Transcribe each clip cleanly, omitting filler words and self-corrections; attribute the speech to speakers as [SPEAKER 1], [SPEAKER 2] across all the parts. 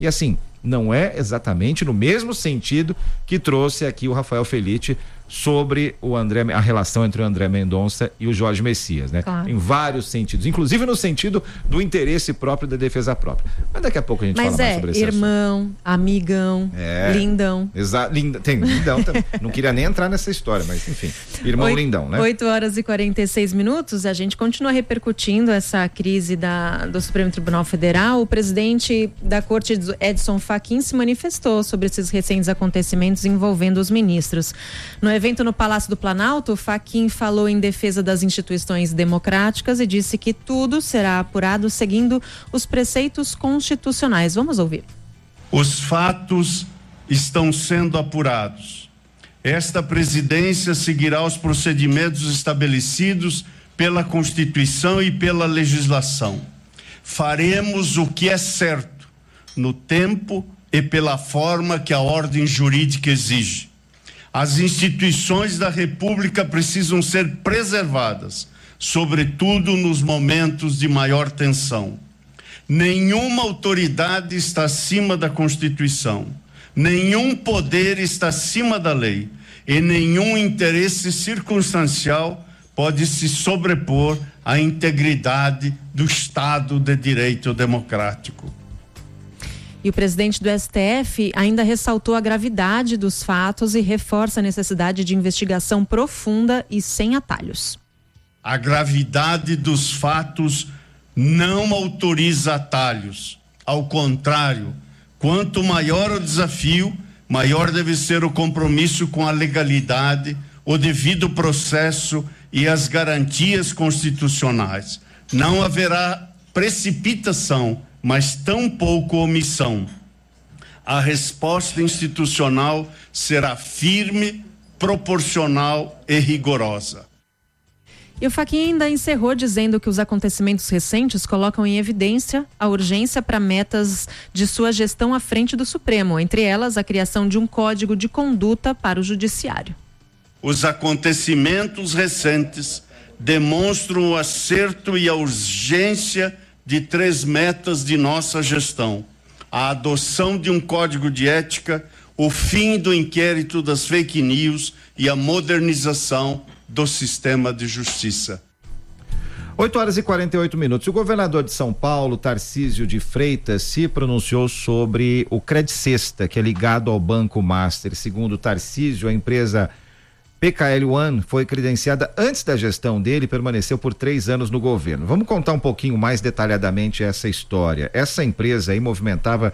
[SPEAKER 1] E assim, não é exatamente no mesmo sentido que trouxe aqui o Rafael Felitti sobre a relação entre o André Mendonça e o Jorge Messias, né? Claro. Em vários sentidos, inclusive no sentido do interesse próprio da defesa própria. Mas daqui a pouco a gente fala mais sobre esse
[SPEAKER 2] irmão, assunto. Amigão, lindão.
[SPEAKER 1] Exato, tem lindão também. Não queria nem entrar nessa história, mas enfim, irmão lindão, né?
[SPEAKER 2] 8h46, a gente continua repercutindo essa crise do Supremo Tribunal Federal. O presidente da Corte, Edson Fachin, se manifestou sobre esses recentes acontecimentos envolvendo os ministros. No evento no Palácio do Planalto, Fachin falou em defesa das instituições democráticas e disse que tudo será apurado seguindo os preceitos constitucionais. Vamos ouvir.
[SPEAKER 3] Os fatos estão sendo apurados. Esta presidência seguirá os procedimentos estabelecidos pela Constituição e pela legislação. Faremos o que é certo, no tempo e pela forma que a ordem jurídica exige. As instituições da República precisam ser preservadas, sobretudo nos momentos de maior tensão. Nenhuma autoridade está acima da Constituição, nenhum poder está acima da lei e nenhum interesse circunstancial pode se sobrepor à integridade do Estado de Direito democrático.
[SPEAKER 2] E o presidente do STF ainda ressaltou a gravidade dos fatos e reforça a necessidade de investigação profunda e sem atalhos.
[SPEAKER 3] A gravidade dos fatos não autoriza atalhos. Ao contrário, quanto maior o desafio, maior deve ser o compromisso com a legalidade, o devido processo e as garantias constitucionais. Não haverá precipitação, mas tampouco omissão. A resposta institucional será firme, proporcional e rigorosa.
[SPEAKER 2] E o Fachin ainda encerrou dizendo que os acontecimentos recentes colocam em evidência a urgência para metas de sua gestão à frente do Supremo, entre elas a criação de um código de conduta para o Judiciário.
[SPEAKER 3] Os acontecimentos recentes demonstram o acerto e a urgência de 3 metas de nossa gestão: a adoção de um código de ética, o fim do inquérito das fake news e a modernização do sistema de justiça.
[SPEAKER 1] 8h48. O governador de São Paulo, Tarcísio de Freitas, se pronunciou sobre o Credicesta, que é ligado ao Banco Master. Segundo Tarcísio, a empresa PKL One foi credenciada antes da gestão dele e permaneceu por 3 anos no governo. Vamos contar um pouquinho mais detalhadamente essa história. Essa empresa aí movimentava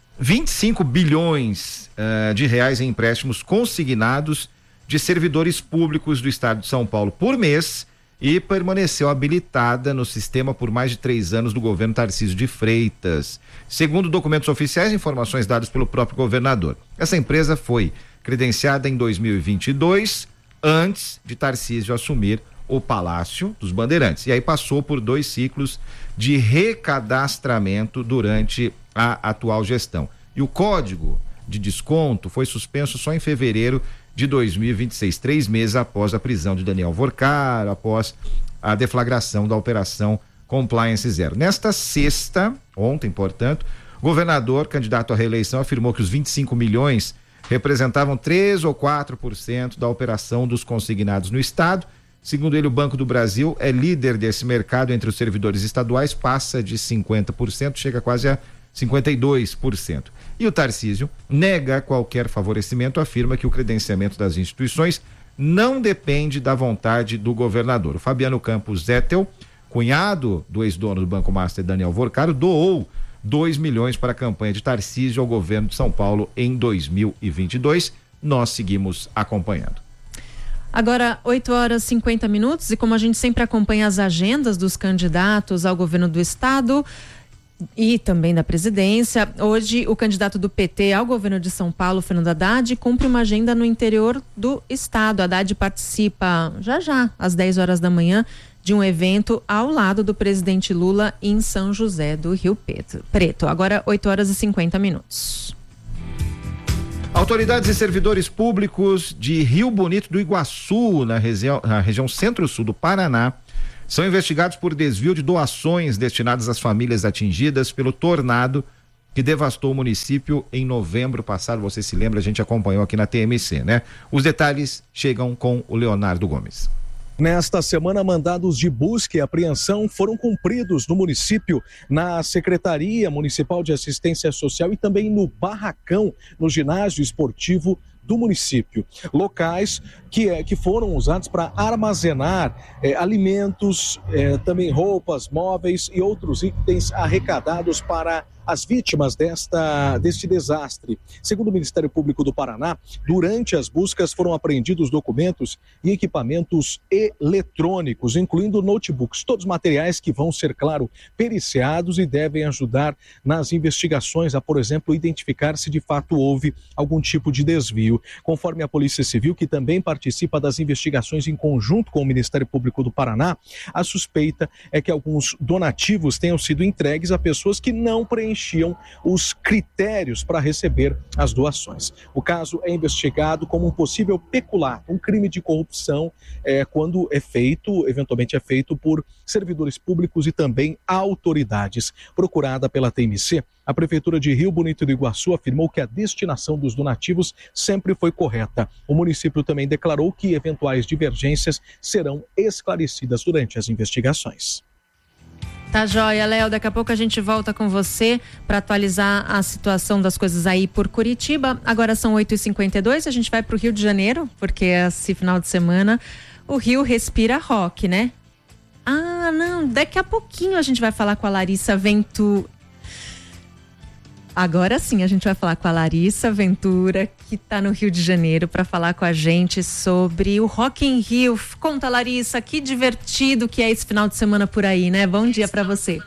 [SPEAKER 1] 25 bilhões de reais em empréstimos consignados de servidores públicos do estado de São Paulo por mês e permaneceu habilitada no sistema por mais de 3 anos do governo Tarcísio de Freitas. Segundo documentos oficiais e informações dadas pelo próprio governador, essa empresa foi credenciada em 2022, antes de Tarcísio assumir o Palácio dos Bandeirantes. E aí passou por 2 ciclos de recadastramento durante a atual gestão. E o código de desconto foi suspenso só em fevereiro de 2026, 3 meses após a prisão de Daniel Vorcar, após a deflagração da Operação Compliance Zero. Nesta sexta, ontem, portanto, o governador, candidato à reeleição, afirmou que os 25 milhões representavam 3 ou 4% da operação dos consignados no estado. Segundo ele, o Banco do Brasil é líder desse mercado entre os servidores estaduais, passa de 50%, chega quase a 52%. E o Tarcísio nega qualquer favorecimento, afirma que o credenciamento das instituições não depende da vontade do governador. O Fabiano Campos Zettel, cunhado do ex-dono do Banco Master, Daniel Vorcaro, doou 2 milhões para a campanha de Tarcísio ao governo de São Paulo em 2022. Nós seguimos acompanhando.
[SPEAKER 2] Agora, 8h50, e como a gente sempre acompanha as agendas dos candidatos ao governo do estado e também da presidência, hoje o candidato do PT ao governo de São Paulo, Fernando Haddad, cumpre uma agenda no interior do estado. Haddad participa já às 10 horas da manhã de um evento ao lado do presidente Lula em São José do Rio Preto. Agora 8h50.
[SPEAKER 1] Autoridades e servidores públicos de Rio Bonito do Iguaçu, na região centro-sul do Paraná, são investigados por desvio de doações destinadas às famílias atingidas pelo tornado que devastou o município em novembro passado. Você se lembra, a gente acompanhou aqui na TMC, né? Os detalhes chegam com o Leonardo Gomes.
[SPEAKER 4] Nesta semana, mandados de busca e apreensão foram cumpridos no município, na Secretaria Municipal de Assistência Social e também no Barracão, no ginásio esportivo do município. Locais que foram usados para armazenar alimentos, também roupas, móveis e outros itens arrecadados para as vítimas deste desastre. Segundo o Ministério Público do Paraná, durante as buscas foram apreendidos documentos e equipamentos eletrônicos, incluindo notebooks, todos materiais que vão ser, claro, periciados e devem ajudar nas investigações a, por exemplo, identificar se de fato houve algum tipo de desvio. Conforme a Polícia Civil, que também participa das investigações em conjunto com o Ministério Público do Paraná, a suspeita é que alguns donativos tenham sido entregues a pessoas que não preenchiam os critérios para receber as doações. O caso é investigado como um possível peculato, um crime de corrupção, quando eventualmente é feito por servidores públicos e também autoridades. Procurada pela TMC, a Prefeitura de Rio Bonito do Iguaçu afirmou que a destinação dos donativos sempre foi correta. O município também declarou que eventuais divergências serão esclarecidas durante as investigações.
[SPEAKER 2] Tá joia, Léo, daqui a pouco a gente volta com você para atualizar a situação das coisas aí por Curitiba. Agora são 8h52, a gente vai pro Rio de Janeiro, porque esse final de semana o Rio respira rock, né? Ah, não, daqui a pouquinho a gente vai falar com a Larissa Ventura. Agora sim, a gente vai falar com a Larissa Ventura, que está no Rio de Janeiro, para falar com a gente sobre o Rock in Rio. Conta, Larissa, que divertido que é esse final de semana por aí, né? Bom dia para você.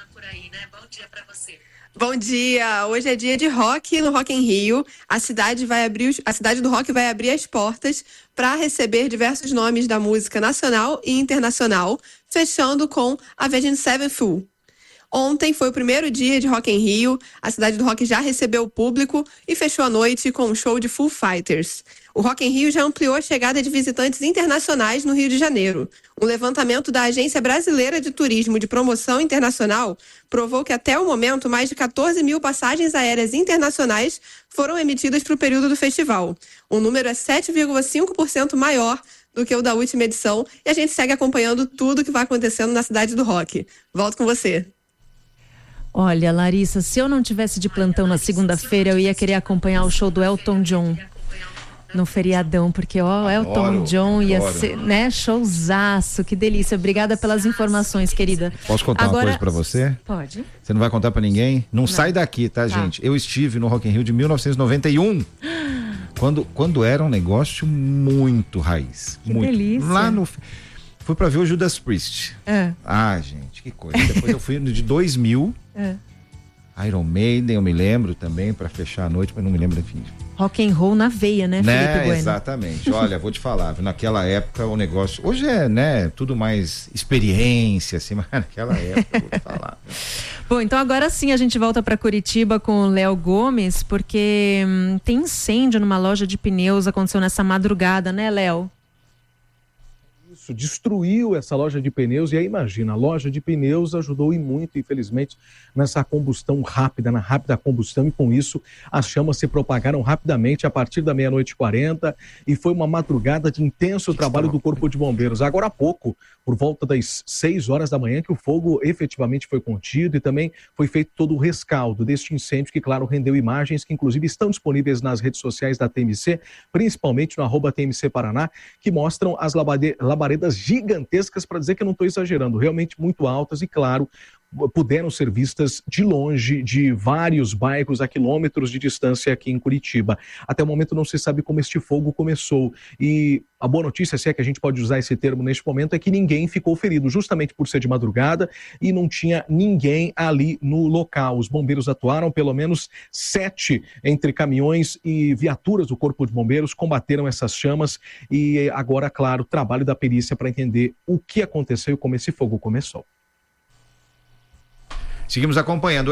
[SPEAKER 5] Bom dia, hoje é dia de rock no Rock in Rio. A cidade do rock vai abrir as portas para receber diversos nomes da música nacional e internacional, fechando com Avenged Sevenfold. Ontem foi o primeiro dia de Rock in Rio, a cidade do rock já recebeu o público e fechou a noite com um show de Foo Fighters. O Rock in Rio já ampliou a chegada de visitantes internacionais no Rio de Janeiro. Um levantamento da Agência Brasileira de Turismo de Promoção Internacional provou que até o momento mais de 14 mil passagens aéreas internacionais foram emitidas para o período do festival. O número é 7,5% maior do que o da última edição e a gente segue acompanhando tudo que vai acontecendo na cidade do rock. Volto com você.
[SPEAKER 2] Olha, Larissa, se eu não tivesse de plantão na segunda-feira, eu ia querer acompanhar o show do Elton John no feriadão, porque Elton John ia ser, né, showzaço, que delícia. Obrigada pelas informações, querida.
[SPEAKER 1] Posso contar uma coisa pra você?
[SPEAKER 2] Pode.
[SPEAKER 1] Você não vai contar pra ninguém? Não sai daqui, tá, gente? Eu estive no Rock in Rio de 1991. Quando era um negócio muito raiz.
[SPEAKER 2] Que
[SPEAKER 1] muito.
[SPEAKER 2] delícia.
[SPEAKER 1] Lá no... Fui pra ver o Judas Priest. Ah, gente, que coisa. Depois eu fui no de 2000. Iron Maiden, eu me lembro também, pra fechar a noite, mas não me lembro, enfim.
[SPEAKER 2] Rock and roll na veia, né, Felipe Bueno?
[SPEAKER 1] Exatamente. Olha, vou te falar, naquela época o negócio... Hoje é, né, tudo mais experiência, assim, mas naquela época, vou te falar.
[SPEAKER 2] Bom, então agora sim a gente volta para Curitiba com o Léo Gomes, porque tem incêndio numa loja de pneus, aconteceu nessa madrugada, né, Léo?
[SPEAKER 4] Isso, destruiu essa loja de pneus, e aí imagina, a loja de pneus ajudou e muito, infelizmente, nessa combustão rápida, na rápida combustão, e com isso as chamas se propagaram rapidamente a partir da 00:40 e foi uma madrugada de intenso trabalho do Corpo de Bombeiros. Agora há pouco, por volta das 6 horas da manhã, que o fogo efetivamente foi contido e também foi feito todo o rescaldo deste incêndio, que claro, rendeu imagens que inclusive estão disponíveis nas redes sociais da TMC, principalmente no @TMC Paraná, que mostram as labaredas gigantescas, para dizer que eu não estou exagerando, realmente muito altas, e claro, puderam ser vistas de longe, de vários bairros a quilômetros de distância aqui em Curitiba. Até o momento não se sabe como este fogo começou, e a boa notícia, se é que a gente pode usar esse termo neste momento, é que ninguém ficou ferido, justamente por ser de madrugada e não tinha ninguém ali no local. Os bombeiros atuaram, pelo menos 7 entre caminhões e viaturas do Corpo de Bombeiros combateram essas chamas, e agora, claro, trabalho da perícia para entender o que aconteceu e como esse fogo começou.
[SPEAKER 1] Seguimos acompanhando,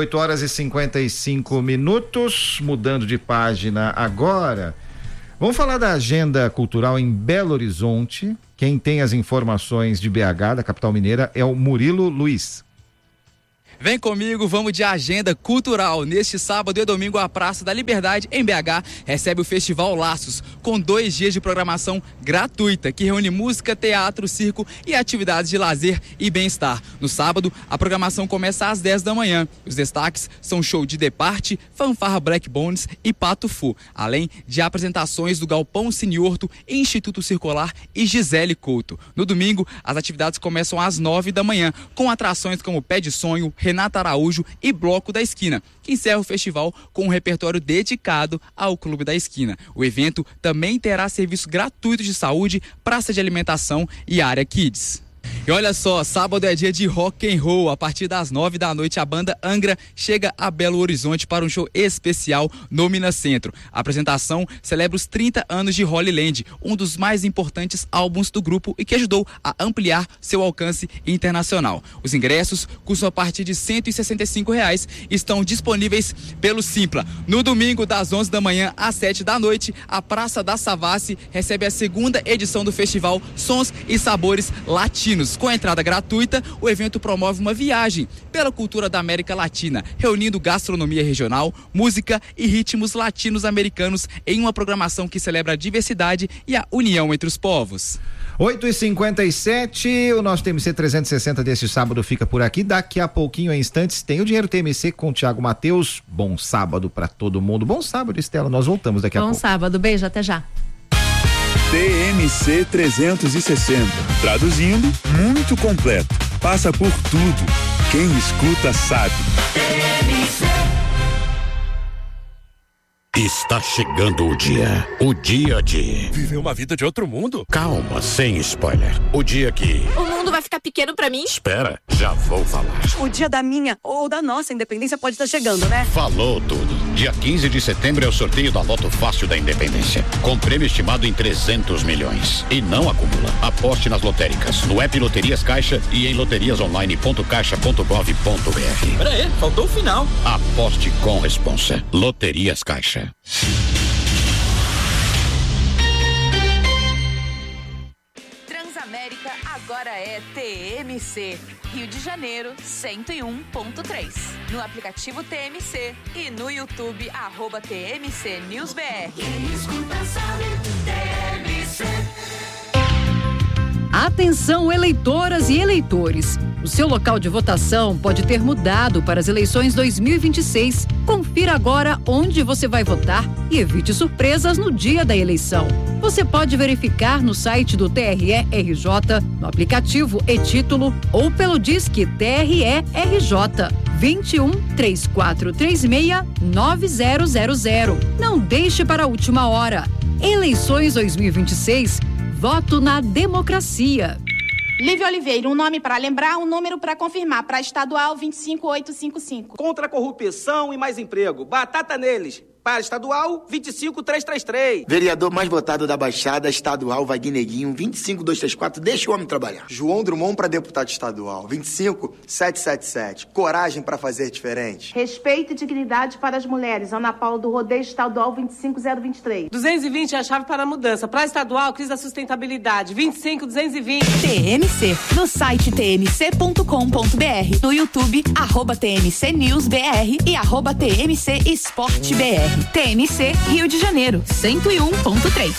[SPEAKER 1] 8h55, mudando de página agora. Vamos falar da agenda cultural em Belo Horizonte. Quem tem as informações de BH, da capital mineira, é o Murilo Luiz.
[SPEAKER 6] Vem comigo, vamos de agenda cultural. Neste sábado e domingo, a Praça da Liberdade, em BH, recebe o Festival Laços, com 2 dias de programação gratuita, que reúne música, teatro, circo e atividades de lazer e bem-estar. No sábado, a programação começa às 10 da manhã. Os destaques são show de The Party, Fanfarra Black Bones e Pato Fu, além de apresentações do Galpão Cine Horto, Instituto Circular e Gisele Couto. No domingo, as atividades começam às 9 da manhã, com atrações como Pé de Sonho, Renata Araújo e Bloco da Esquina, que encerra o festival com um repertório dedicado ao Clube da Esquina. O evento também terá serviço gratuito de saúde, praça de alimentação e área Kids. E olha só, sábado é dia de rock and roll. A partir das 9 da noite, a banda Angra chega a Belo Horizonte para um show especial no Minas Centro. A apresentação celebra os 30 anos de Holy Land, um dos mais importantes álbuns do grupo e que ajudou a ampliar seu alcance internacional. Os ingressos custam a partir de R$ 165 e estão disponíveis pelo Simpla. No domingo, das 11 da manhã às 7 da noite, a Praça da Savassi recebe a 2ª edição do festival Sons e Sabores Latinos. Com a entrada gratuita, o evento promove uma viagem pela cultura da América Latina, reunindo gastronomia regional, música e ritmos latinos-americanos em uma programação que celebra a diversidade e a união entre os povos.
[SPEAKER 1] 8h57, o nosso TMC 360 deste sábado fica por aqui. Daqui a pouquinho, em instantes, tem o Dinheiro TMC com o Thiago Mateus. Bom sábado para todo mundo. Bom sábado, Estela. Nós voltamos daqui a pouco.
[SPEAKER 2] Bom sábado. Beijo, até já.
[SPEAKER 7] TMC 360. Traduzindo, muito completo. Passa por tudo. Quem escuta sabe. TMC.
[SPEAKER 8] Está chegando o dia de
[SPEAKER 9] viver uma vida de outro mundo.
[SPEAKER 8] Calma, sem spoiler. O dia que
[SPEAKER 10] o mundo vai ficar pequeno pra mim?
[SPEAKER 8] Espera, já vou falar.
[SPEAKER 10] O dia da minha ou da nossa independência pode estar chegando, né?
[SPEAKER 8] Falou tudo. Dia 15 de setembro é o sorteio da Loto Fácil da Independência, com prêmio estimado em 300 milhões. E não acumula. Aposte nas lotéricas, no app Loterias Caixa e em loteriasonline.caixa.gov.br.
[SPEAKER 6] Pera aí, faltou o final.
[SPEAKER 8] Aposte com responsa. Loterias Caixa.
[SPEAKER 11] Transamérica agora é TMC, Rio de Janeiro 101.3. No aplicativo TMC e no YouTube @TMC News BR.
[SPEAKER 12] Quem escuta sabe, TMC.
[SPEAKER 13] Atenção, eleitoras e eleitores. O seu local de votação pode ter mudado para as eleições 2026. Confira agora onde você vai votar e evite surpresas no dia da eleição. Você pode verificar no site do TRE-RJ, no aplicativo e-Título ou pelo Disque TRE-RJ 21 3436 9000. Não deixe para a última hora. Eleições 2026. Voto na democracia.
[SPEAKER 14] Lívia Oliveira, um nome para lembrar, um número para confirmar. Para estadual 25855.
[SPEAKER 15] Contra a corrupção e mais emprego. Batata neles. Para estadual 25333.
[SPEAKER 16] Vereador mais votado da Baixada, estadual Wagneguinho 25234. Deixa o homem trabalhar.
[SPEAKER 17] João Drummond para deputado estadual 25777. Coragem para fazer diferente.
[SPEAKER 14] Respeito e dignidade para as mulheres. Ana Paula do Rodeio estadual 25023.
[SPEAKER 18] 220 é a chave para a mudança. Para estadual, crise da sustentabilidade 25220.
[SPEAKER 11] TMC no site tmc.com.br, no YouTube @TMC News BR e @TMC Esporte BR. TMC Rio de Janeiro 101.3.